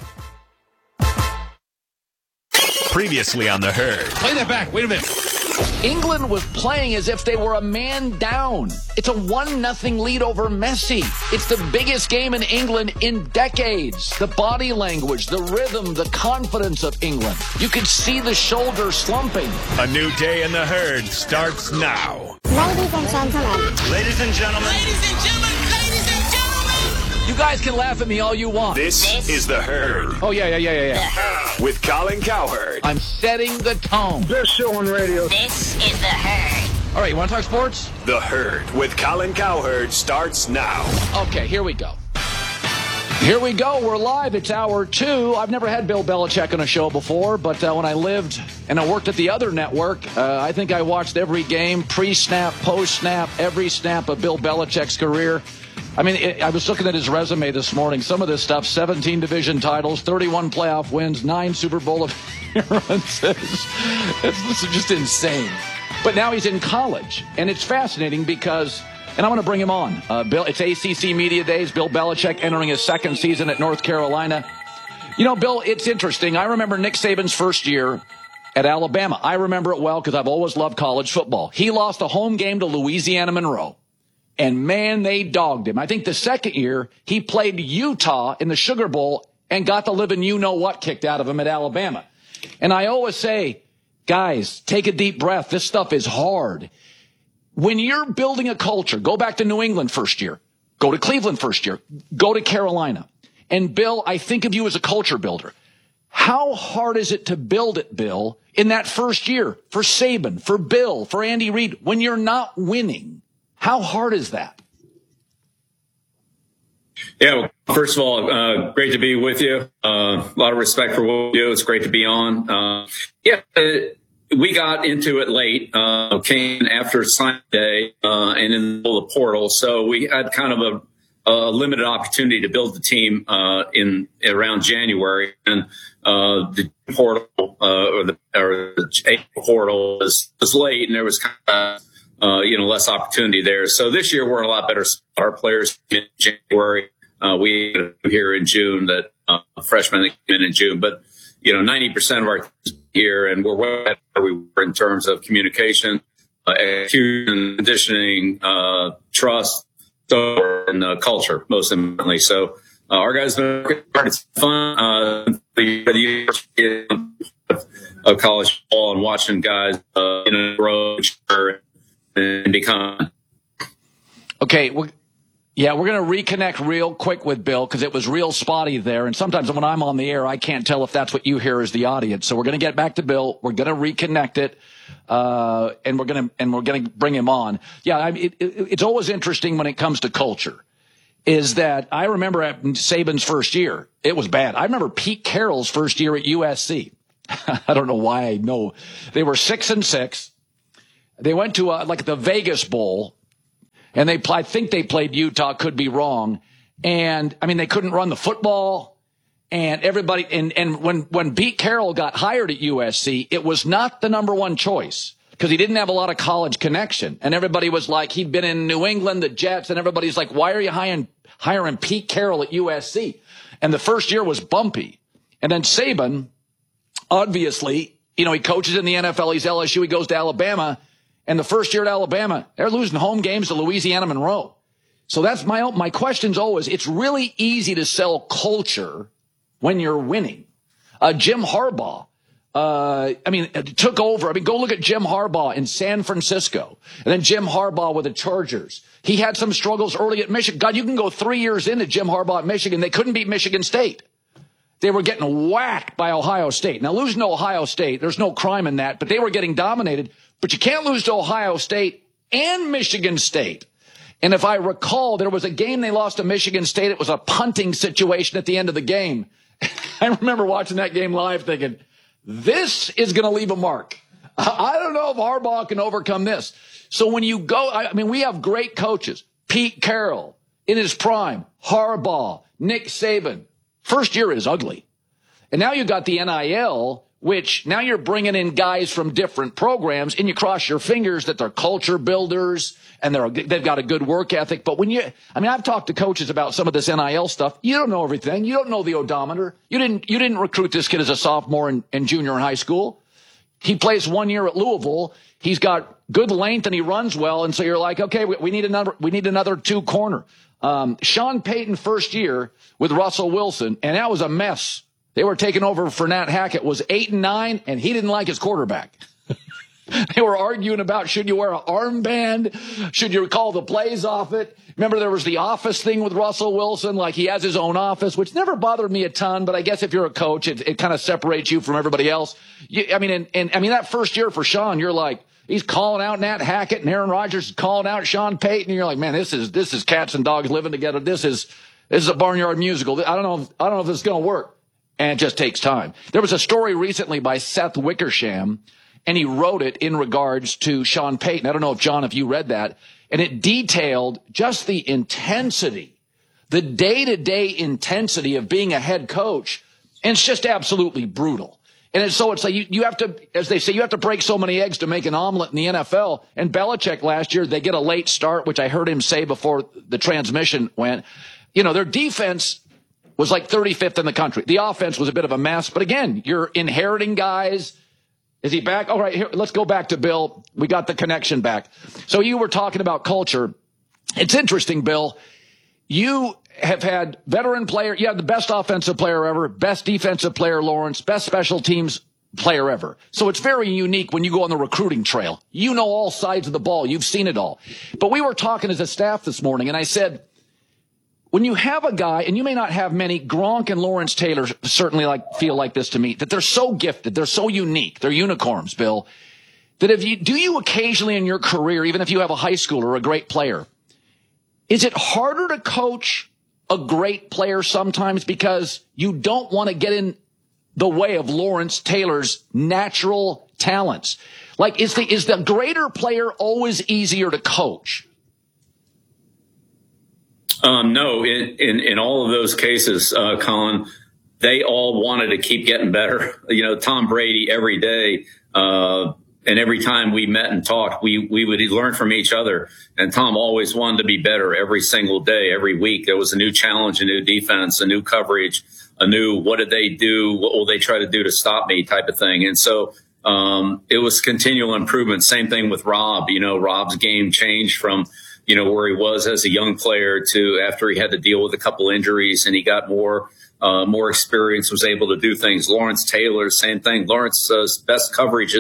Previously on The Herd. Play that back. Wait a minute. England was playing as if they were a man down. It's a one nothing lead over Messi. It's the biggest game in England in decades. The body language, the rhythm, the confidence of England. You could see the shoulders slumping. A new day in The Herd starts now. Ladies and gentlemen. Ladies and gentlemen. Ladies and gentlemen. Ladies and gentlemen. You guys can laugh at me all you want. This, this is The Herd. Oh, yeah, yeah, yeah, yeah, yeah. With Colin Cowherd. I'm setting the tone. Best show on radio. This is The Herd. All right, you want to talk sports? The Herd with Colin Cowherd starts now. Okay, here we go. Here we go. We're live. It's hour two. I've never had Bill Belichick on a show before, but uh, when I lived and I worked at the other network, uh, I think I watched every game, pre-snap, post-snap, every snap of Bill Belichick's career. I mean, it, I was looking at his resume this morning. Some of this stuff, seventeen division titles, thirty-one playoff wins, nine Super Bowl appearances. It's, this is just insane. But now he's in college, and it's fascinating because, and I want to bring him on. Uh, Bill, it's A C C Media Days. Bill Belichick entering his second season at North Carolina. You know, Bill, it's interesting. I remember Nick Saban's first year at Alabama. I remember it well because I've always loved college football. He lost a home game to Louisiana Monroe. And, man, they dogged him. I think the second year, he played Utah in the Sugar Bowl and got the living you-know-what kicked out of him at Alabama. And I always say, guys, take a deep breath. This stuff is hard. When you're building a culture, go back to New England first year. Go to Cleveland first year. Go to Carolina. And, Bill, I think of you as a culture builder. How hard is it to build it, Bill, in that first year for Saban, for Bill, for Andy Reid, when you're not winning? How hard is that? Yeah, well, first of all, uh, great to be with you. Uh, a lot of respect for what you do. It's great to be on. Uh, yeah, uh, we got into it late, uh, came after signing day, uh, and in the middle of the portal. So we had kind of a, a limited opportunity to build the team, uh, in around January. And, uh, the portal, uh, or the, or the April portal was, was late, and there was kind of, Uh, you know, less opportunity there. So this year we're in a lot better spot. Our players in January. Uh, we here in June that uh, freshmen that came in in June, but you know, ninety percent of our teams here, and we're where we were in terms of communication, uh, execution, conditioning, uh, trust, so and uh, culture, most importantly. So uh, our guys have been hard. It's fun. Uh, the, the university of college football and watching guys, uh, you know, grow. and become. Okay. We're, yeah, we're going to reconnect real quick with Bill because it was real spotty there. And sometimes when I'm on the air, I can't tell if that's what you hear as the audience. So we're going to get back to Bill. We're going to reconnect it. Uh, and we're going to, and we're going to bring him on. Yeah. I mean, it, it, it's always interesting when it comes to culture is that I remember at Saban's first year, it was bad. I remember Pete Carroll's first year at U S C. I don't know why I know. They were six and six. They went to a, like the Vegas Bowl. And they, I think they played Utah, could be wrong. And I mean, they couldn't run the football and everybody. And, and when, when Pete Carroll got hired at U S C, it was not the number one choice because he didn't have a lot of college connection. And everybody was like, he'd been in New England, the Jets, and everybody's like, why are you hiring, hiring Pete Carroll at U S C? And the first year was bumpy. And then Saban, obviously, you know, he coaches in the N F L. He's L S U. He goes to Alabama. And the first year at Alabama, they're losing home games to Louisiana Monroe. So that's my my question's always, it's really easy to sell culture when you're winning. Uh, Jim Harbaugh, uh, I mean, took over. I mean, go look at Jim Harbaugh in San Francisco. And then Jim Harbaugh with the Chargers. He had some struggles early at Michigan. God, you can go three years into Jim Harbaugh at Michigan. They couldn't beat Michigan State. They were getting whacked by Ohio State. Now, losing to Ohio State, there's no crime in that, but they were getting dominated. But you can't lose to Ohio State and Michigan State. And if I recall, there was a game they lost to Michigan State. It was a punting situation at the end of the game. I remember watching that game live thinking, this is going to leave a mark. I don't know if Harbaugh can overcome this. So when you go, I mean, we have great coaches. Pete Carroll in his prime, Harbaugh, Nick Saban. First year is ugly. And now you've got the N I L, which now you're bringing in guys from different programs, and you cross your fingers that they're culture builders and they're, they've got a good work ethic. But when you, I mean, I've talked to coaches about some of this N I L stuff. You don't know everything. You don't know the odometer. You didn't, you didn't recruit this kid as a sophomore and, and junior in high school. He plays one year at Louisville. He's got good length and he runs well. And so you're like, okay, we, we need another, we need another two corner. Um, Sean Payton first year with Russell Wilson, and that was a mess. They were taking over for Nat Hackett, was eight and nine, and he didn't like his quarterback. They were arguing about, should you wear an armband? Should you call the plays off it? Remember, there was the office thing with Russell Wilson, like he has his own office, which never bothered me a ton, but I guess if you're a coach, it, it kind of separates you from everybody else. You, I mean, and, and I mean, that first year for Sean, you're like, he's calling out Nat Hackett and Aaron Rodgers is calling out Sean Payton. And you're like, man, this is, this is cats and dogs living together. This is, this is a barnyard musical. I don't know. If, I don't know if this is going to work. And it just takes time. There was a story recently by Seth Wickersham, and he wrote it in regards to Sean Payton. I don't know if, John, if you read that. And it detailed just the intensity, the day-to-day intensity of being a head coach. And it's just absolutely brutal. And it's, so it's like you, you have to, as they say, you have to break so many eggs to make an omelet in the N F L. And Belichick last year, they get a late start, which I heard him say before the transmission went. You know, their defense was like thirty-fifth in the country. The offense was a bit of a mess. But again, you're inheriting guys. Is he back? All right, here, let's go back to Bill. We got the connection back. So you were talking about culture. It's interesting, Bill. You have had veteran player. You have the best offensive player ever, best defensive player, Lawrence, best special teams player ever. So it's very unique when you go on the recruiting trail. You know all sides of the ball. You've seen it all. But we were talking as a staff this morning, and I said, when you have a guy, and you may not have many, Gronk and Lawrence Taylor certainly like feel like this to me, that they're so gifted, they're so unique, they're unicorns, Bill, that if you, do you occasionally in your career, even if you have a high schooler or a great player, is it harder to coach a great player sometimes because you don't want to get in the way of Lawrence Taylor's natural talents? Like, is the, is the greater player always easier to coach? Um, no, in, in, in all of those cases, uh, Colin, they all wanted to keep getting better. You know, Tom Brady every day, uh, and every time we met and talked, we, we would learn from each other. And Tom always wanted to be better every single day, every week. There was a new challenge, a new defense, a new coverage, a new, what did they do? What will they try to do to stop me type of thing? And so, um, it was continual improvement. Same thing with Rob. You know, Rob's game changed from, you know, where he was as a young player to after he had to deal with a couple injuries and he got more, uh, more experience, was able to do things. Lawrence Taylor, same thing. Lawrence's best coverages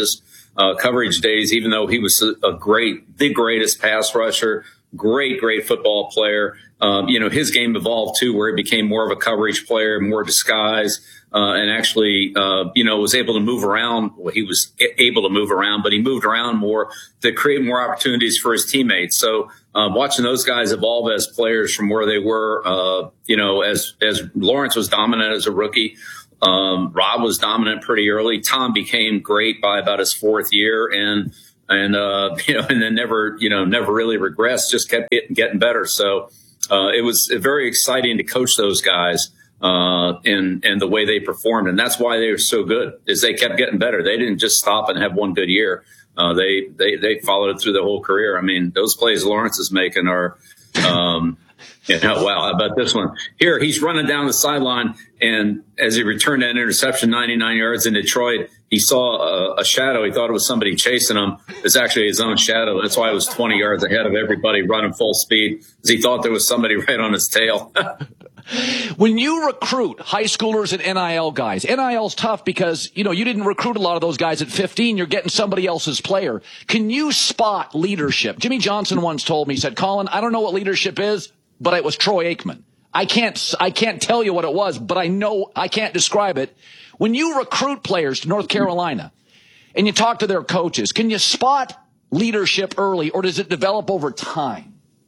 uh, coverage days, even though he was a, a great, the greatest pass rusher, great, great football player. Um, you know, his game evolved too, where he became more of a coverage player, more disguise, uh, and actually, uh, you know, was able to move around. Well, he was able to move around, but he moved around more to create more opportunities for his teammates. So, uh, watching those guys evolve as players from where they were, uh, you know, as, as Lawrence was dominant as a rookie, um, Rob was dominant pretty early. Tom became great by about his fourth year, and, and, uh, you know, and then never, you know, never really regressed, just kept getting, getting better. So, uh, it was very exciting to coach those guys, uh, and, and the way they performed. And that's why they were so good, is they kept getting better. They didn't just stop and have one good year. Uh, they, they, they followed it through the whole career. I mean, those plays Lawrence is making are, um, you know, wow, how about this one? Here, he's running down the sideline, and as he returned that interception ninety-nine yards in Detroit, he saw a, a shadow. He thought it was somebody chasing him. It's actually his own shadow. That's why he was twenty yards ahead of everybody running full speed, because he thought there was somebody right on his tail. When you recruit high schoolers and N I L guys, N I L's tough because, you know, you didn't recruit a lot of those guys at fifteen. You're getting somebody else's player. Can you spot leadership? Jimmy Johnson once told me, he said, Colin, I don't know what leadership is, but it was Troy Aikman. I can't, I can't tell you what it was, but I know I can't describe it. When you recruit players to North Carolina and you talk to their coaches, can you spot leadership early, or does it develop over time?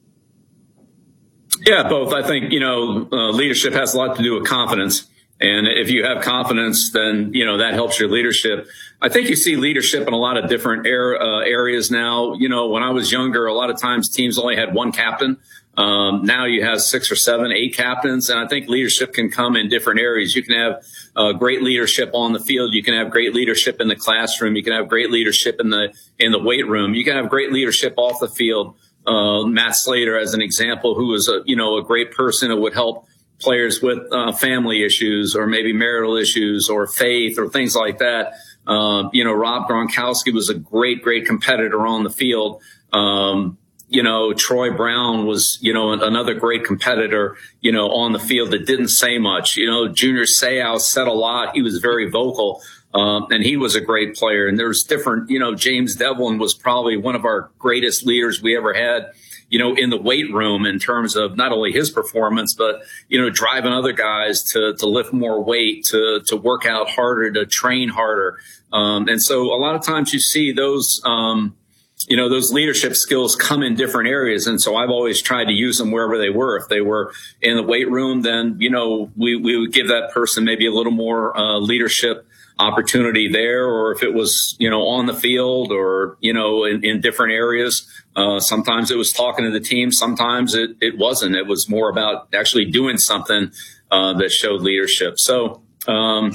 Yeah, both. I think, you know, uh, leadership has a lot to do with confidence. And if you have confidence, then, you know, that helps your leadership. I think you see leadership in a lot of different air, uh, areas now. You know, when I was younger, a lot of times teams only had one captain. Um, now you have six or seven, eight captains. And I think leadership can come in different areas. You can have uh, great leadership on the field. You can have great leadership in the classroom. You can have great leadership in the, in the weight room. You can have great leadership off the field. Uh, Matt Slater, as an example, who was a, you know, a great person who would help players with uh, family issues, or maybe marital issues, or faith, or things like that. Uh, you know, Rob Gronkowski was a great, great competitor on the field. Um, you know, Troy Brown was, you know, another great competitor, you know, on the field that didn't say much. You know, Junior Seau said a lot. He was very vocal. Um, and he was a great player. And there's different, you know, James Devlin was probably one of our greatest leaders we ever had, you know, in the weight room, in terms of not only his performance, but, you know, driving other guys to, to lift more weight, to, to work out harder, to train harder. Um, and so a lot of times you see those, um, you know, those leadership skills come in different areas. And so I've always tried to use them wherever they were. If they were in the weight room, then, you know, we, we would give that person maybe a little more, uh, leadership opportunity there, or if it was, you know, on the field, or, you know, in, in different areas. Uh, sometimes it was talking to the team. Sometimes it, it wasn't. It was more about actually doing something, uh, that showed leadership. So, um,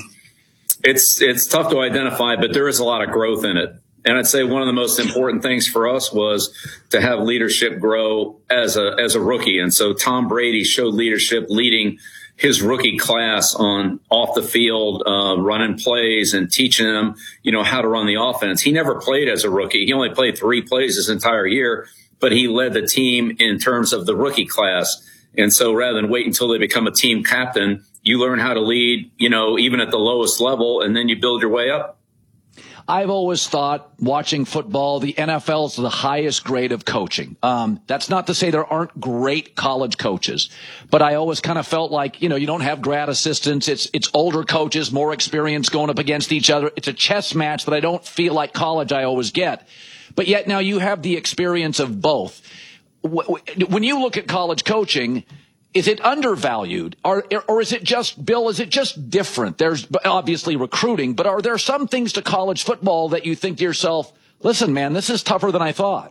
it's, it's tough to identify, but there is a lot of growth in it. And I'd say one of the most important things for us was to have leadership grow as a, as a rookie. And so Tom Brady showed leadership leading his rookie class on off the field, uh, running plays and teaching them, you know, how to run the offense. He never played as a rookie. He only played three plays his entire year, but he led the team in terms of the rookie class. And so rather than wait until they become a team captain, you learn how to lead, you know, even at the lowest level, and then you build your way up. I've always thought, watching football, the N F L is the highest grade of coaching. Um, that's not to say there aren't great college coaches, but I always kind of felt like, you know, you don't have grad assistants. It's, it's older coaches, more experience going up against each other. It's a chess match that I don't feel like college I always get. But yet now you have the experience of both. When you look at college coaching, is it undervalued, or, or is it just, Bill, is it just different? There's obviously recruiting, but are there some things to college football that you think to yourself, listen, man, this is tougher than I thought?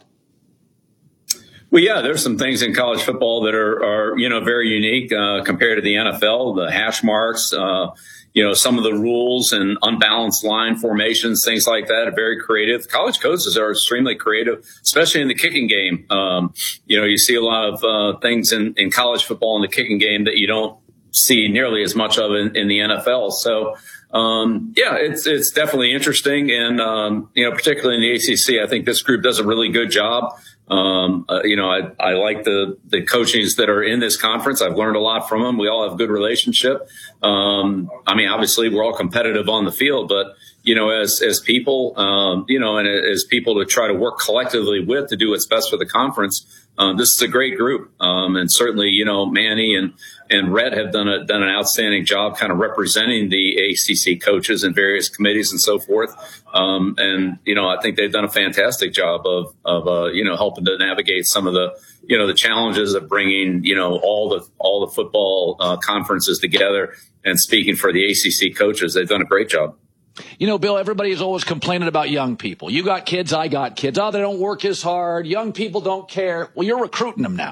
Well, yeah, there's some things in college football that are, are you know, very unique uh, compared to the N F L, the hash marks, uh, you know, some of the rules and unbalanced line formations, things like that are very creative. College coaches are extremely creative, especially in the kicking game. Um, you know, you see a lot of uh, things in, in college football in the kicking game that you don't see nearly as much of in, in the N F L. So, um, yeah, it's, it's definitely interesting. And, um, you know, particularly in the A C C, I think this group does a really good job Um, uh, you know, I, I like the, the coaches that are in this conference. I've learned a lot from them. We all have a good relationship. Um, I mean, obviously we're all competitive on the field, but, you know, as, as people, um, you know, and as people to try to work collectively with to do what's best for the conference, um, this is a great group. Um, and certainly, you know, Manny and, and Rhett have done a, done an outstanding job kind of representing the A C C coaches and various committees and so forth. Um, and, you know, I think they've done a fantastic job of, of, uh, you know, helping to navigate some of the, you know, the challenges of bringing, you know, all the, all the football uh, conferences together. And speaking for the A C C coaches, they've done a great job. You know, Bill, everybody is always complaining about young people. You got kids, I got kids. Oh, they don't work as hard. Young people don't care. Well, you're recruiting them now.